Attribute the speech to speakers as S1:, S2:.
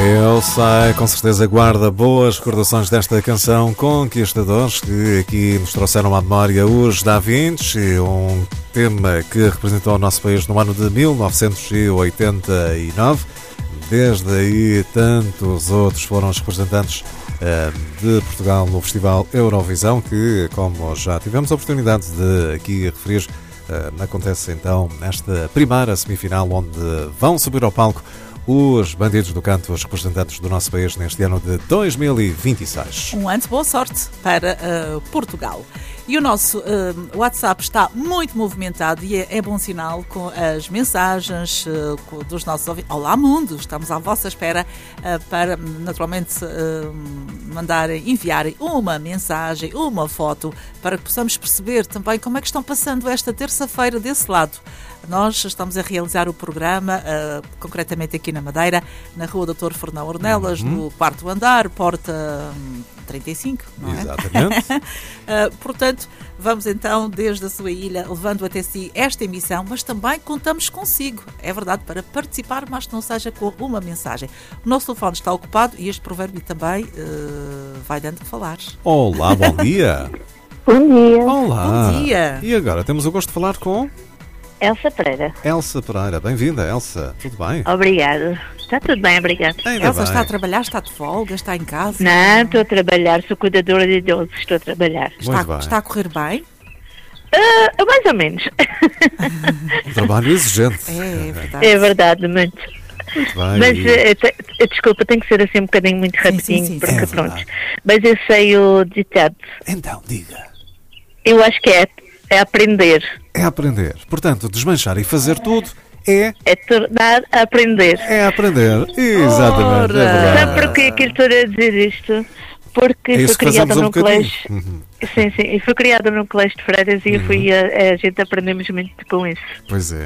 S1: Eu sei, com certeza guarda boas recordações desta canção Conquistadores, que aqui nos trouxeram à memória os Da Vinci, um tema que representou o nosso país no ano de 1989. Desde aí, tantos outros foram os representantes de Portugal no Festival Eurovisão, que, como já tivemos a oportunidade de aqui referir, acontece então nesta primeira semifinal, onde vão subir ao palco os bandidos do canto, os representantes do nosso país neste ano de 2026.
S2: Um ano de boa sorte para Portugal. E o nosso WhatsApp está muito movimentado e é bom sinal com as mensagens dos nossos ouvintes. Olá mundo, estamos à vossa espera para naturalmente enviarem uma mensagem, uma foto, para que possamos perceber também como é que estão passando esta terça-feira desse lado. Nós estamos a realizar o programa, concretamente aqui na Madeira, na Rua Dr. Fernão Ornelas, no 4º andar, porta 35, não é?
S1: Exatamente.
S2: Portanto, vamos então desde a sua ilha, levando até si esta emissão, mas também contamos consigo, é verdade, para participar, mas que não seja com uma mensagem. O nosso telefone está ocupado e este provérbio também vai dando que falar.
S1: Olá, bom dia.
S3: Bom dia.
S1: Olá.
S2: Bom dia.
S1: E agora temos o gosto de falar com
S3: Elsa Pereira.
S1: Elsa Pereira. Bem-vinda, Elsa. Tudo bem?
S3: Obrigada. Está tudo bem, obrigada.
S1: Ainda
S2: Elsa
S1: bem.
S2: está a trabalhar, está de folga, está em casa?
S3: Não, estou a trabalhar, sou cuidadora de idosos, estou a trabalhar.
S1: Muito bem.
S2: Está a correr bem?
S3: Mais ou menos.
S1: Um trabalho exigente.
S2: É verdade.
S3: É verdade, muito.
S1: Muito bem.
S3: Mas, desculpa, tem que ser assim um bocadinho muito rapidinho,
S2: sim,
S3: porque
S1: é
S3: pronto.
S1: verdade.
S3: Mas eu sei o ditado.
S1: Então, diga.
S3: Eu acho que é aprender.
S1: É aprender. Portanto, desmanchar e fazer tudo é
S3: Tornar a aprender.
S1: aprender. Exatamente. É verdade.
S3: Sabe porquê que eu estou a dizer isto? Porque
S1: É isso
S3: fui
S1: que
S3: criada
S1: fazemos um
S3: num
S1: bocadinho.
S3: colégio. Sim, e fui criada num colégio de freiras e eu a gente aprendemos muito com isso.
S1: Pois é.